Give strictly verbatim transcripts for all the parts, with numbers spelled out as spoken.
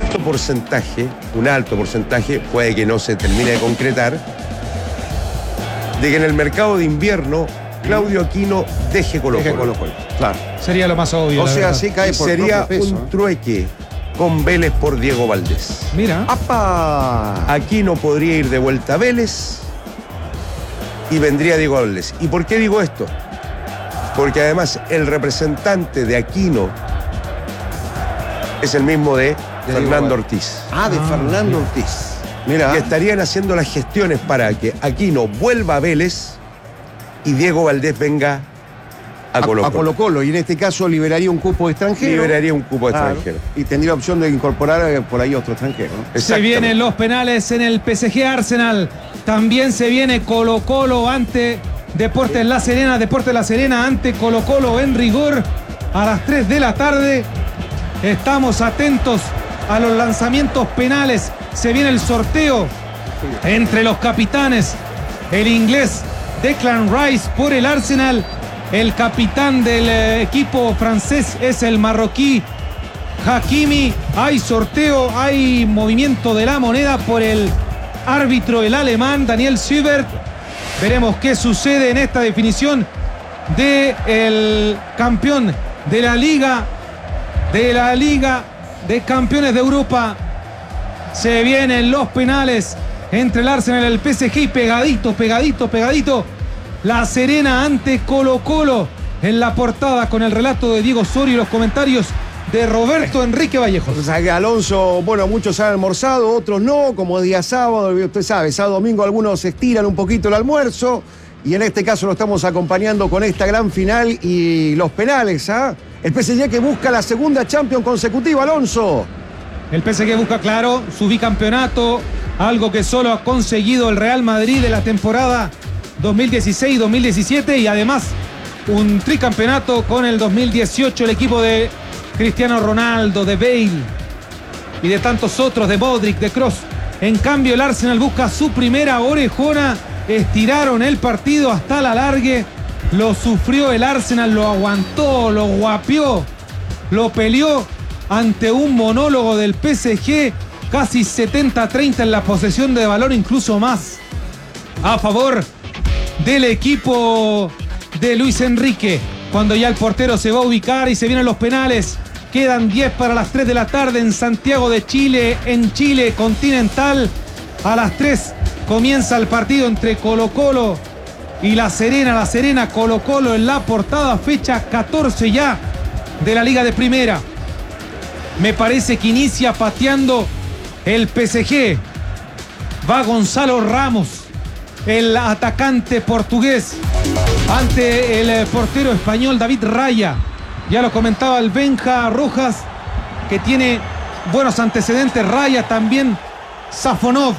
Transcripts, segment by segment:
alto porcentaje, un alto porcentaje, puede que no se termine de concretar, de que en el mercado de invierno Claudio Aquino deje Colo Deje Colo. Colo-Colo. Claro. Sería lo más obvio. O la sea, verdad. sí cae Y por sería propio peso, un ¿eh? trueque con Vélez por Diego Valdés. Mira. ¡Apa! Aquino podría ir de vuelta a Vélez y vendría Diego Valdés. ¿Y por qué digo esto? Porque además el representante de Aquino es el mismo de, De Fernando Diego Ortiz. Ah, de Ah, Fernando Ortiz. Mira. Que estarían haciendo las gestiones para que Aquino vuelva a Vélez y Diego Valdés venga a Colo a Colo. Colo Colo. Y en este caso liberaría un cupo extranjero. Liberaría un cupo Claro. extranjero. Y tendría opción de incorporar eh, por ahí otro extranjero, ¿no? Se Exactamente. vienen los penales en el P S G Arsenal. También se viene Colo Colo ante Deportes La Serena. Deportes La Serena ante Colo Colo en rigor a las tres de la tarde. Estamos atentos a los lanzamientos penales. Se viene el sorteo entre los capitanes. El inglés Declan Rice por el Arsenal. El capitán del eh, equipo francés es el marroquí Hakimi. Hay sorteo, hay movimiento de la moneda por el árbitro, el alemán Daniel Siebert. Veremos qué sucede en esta definición del campeón de la Liga, de la Liga de Campeones de Europa. Se vienen los penales entre el Arsenal y el P S G y pegadito, pegadito, pegadito. La Serena ante Colo Colo en la portada con el relato de Diego Osorio y los comentarios de Roberto Enrique Vallejos. O sea que Alonso, bueno, muchos han almorzado, otros no, como día sábado, usted sabe, sábado, domingo algunos estiran un poquito el almuerzo y en este caso lo estamos acompañando con esta gran final y los penales, ¿ah? El P S G que busca la segunda Champions consecutiva, Alonso. El P S G busca, claro, su bicampeonato, algo que solo ha conseguido el Real Madrid de la temporada dos mil dieciséis dos mil diecisiete y además un tricampeonato con el dos mil dieciocho, el equipo de Cristiano Ronaldo, de Bale y de tantos otros, de Modric, de Kroos. En cambio el Arsenal busca su primera orejona. Estiraron el partido hasta la largue, lo sufrió el Arsenal, lo aguantó, lo guapió, lo peleó ante un monólogo del P S G, casi setenta a treinta en la posesión de balón, incluso más a favor del equipo de Luis Enrique. Cuando ya el portero se va a ubicar y se vienen los penales, quedan diez para las tres de la tarde en Santiago de Chile, en Chile continental. A las tres comienza el partido entre Colo Colo y La Serena. La Serena, Colo Colo en la portada, fecha catorce ya de la Liga de Primera. Me parece que inicia pateando el P S G. Va Gonzalo Ramos, el atacante portugués, ante el portero español David Raya. Ya lo comentaba el Benja Rojas, que tiene buenos antecedentes. Raya también, Safonov.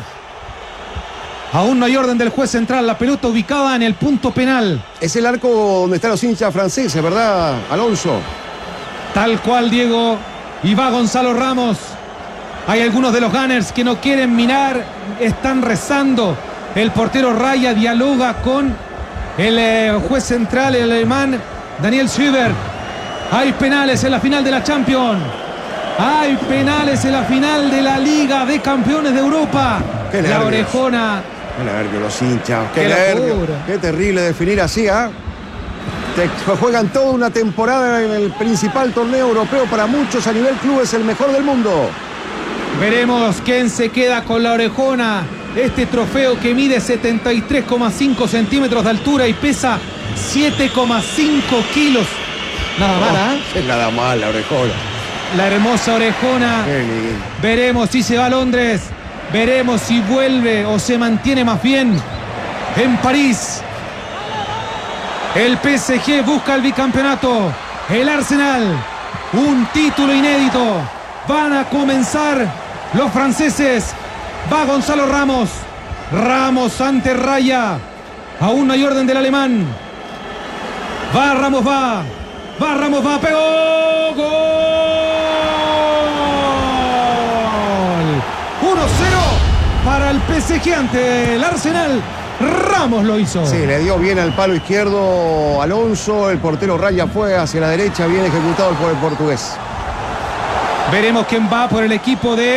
Aún no hay orden del juez central, la pelota ubicada en el punto penal. Es el arco donde están los hinchas franceses, ¿verdad, Alonso? Tal cual, Diego. Y va Gonzalo Ramos. Hay algunos de los Gunners que no quieren mirar, están rezando. El portero Raya dialoga con el eh, juez central, el alemán Daniel Siebert. Hay penales en la final de la Champions. Hay penales en la final de la Liga de Campeones de Europa. Qué La nervios. orejona. Qué nervios los hinchas, qué, Qué nervios. locura. Qué terrible definir así, ¿ah? Te juegan toda una temporada en el principal torneo europeo, para muchos a nivel club es el mejor del mundo. Veremos quién se queda con la orejona. Este trofeo que mide setenta y tres coma cinco centímetros de altura y pesa siete coma cinco kilos. Nada mal, ¿ah? Es nada mal la orejona. La hermosa orejona. Qué lindo. Veremos si se va a Londres. Veremos si vuelve o se mantiene más bien en París. El P S G busca el bicampeonato. El Arsenal, un título inédito. Van a comenzar los franceses. Va Gonzalo Ramos. Ramos ante Raya. Aún no hay orden del alemán. Va Ramos, va. Va Ramos, va. Pegó. Gol. uno cero para el P S G ante el Arsenal. Ramos lo hizo. Sí, le dio bien al palo izquierdo Alonso. El portero Raya fue hacia la derecha, bien ejecutado por el portugués. Veremos quién va por el equipo de